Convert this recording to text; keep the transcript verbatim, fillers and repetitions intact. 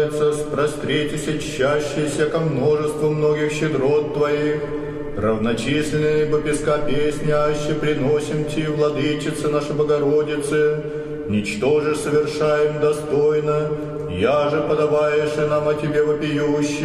Богородица, спростритесь, чащися ко множеству многих щедрот Твоих, равночисленные бопеска песняще приносим Ти, Владычице наша Богородице, ничто же совершаем достойно, я же подаваешь и нам о Тебе вопиюще.